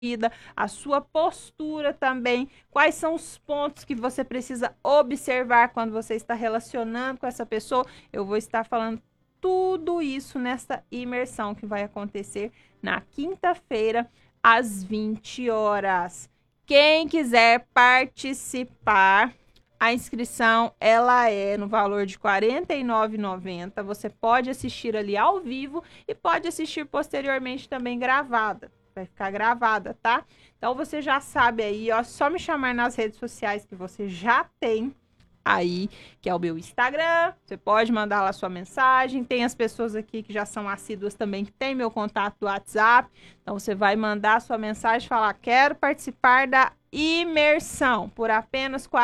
a sua postura também, quais são os pontos que você precisa observar quando você está relacionando com essa pessoa. Eu vou estar falando tudo isso nessa imersão que vai acontecer na quinta-feira, às 20 horas. Quem quiser participar, a inscrição ela é no valor de R$ 49,90. Você pode assistir ali ao vivo e pode assistir posteriormente também gravada. Vai ficar gravada, tá? Então você já sabe aí, ó, só me chamar nas redes sociais que você já tem aí, que é o meu Instagram. Você pode mandar lá sua mensagem. Tem as pessoas aqui que já são assíduas também, que tem meu contato do WhatsApp. Então você vai mandar sua mensagem, falar: quero participar da imersão por apenas R$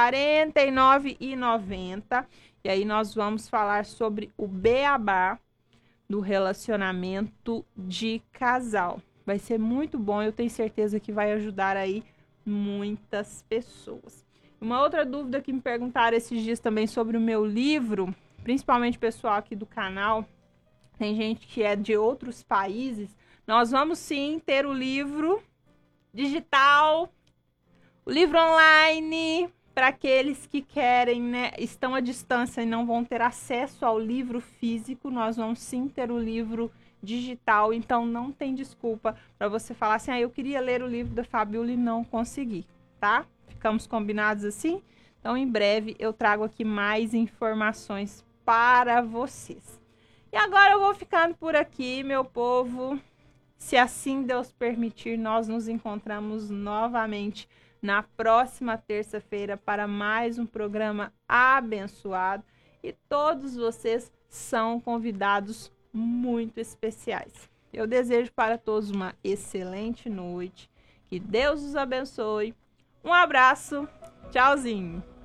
49,90. E aí nós vamos falar sobre o beabá do relacionamento de casal. Vai ser muito bom, eu tenho certeza que vai ajudar aí muitas pessoas. Uma outra dúvida que me perguntaram esses dias também sobre o meu livro, principalmente o pessoal aqui do canal, tem gente que é de outros países. Nós vamos sim ter o livro digital, o livro online, para aqueles que querem, né, estão à distância e não vão ter acesso ao livro físico. Nós vamos sim ter o livro digital, então não tem desculpa para você falar assim: eu queria ler o livro da Fabiola e não consegui, tá? Ficamos combinados assim? Então em breve eu trago aqui mais informações para vocês. E agora eu vou ficando por aqui, meu povo. Se assim Deus permitir, nós nos encontramos novamente na próxima terça-feira para mais um programa abençoado. E todos vocês são convidados muito especiais. Eu desejo para todos uma excelente noite. Que Deus os abençoe. Um abraço. Tchauzinho.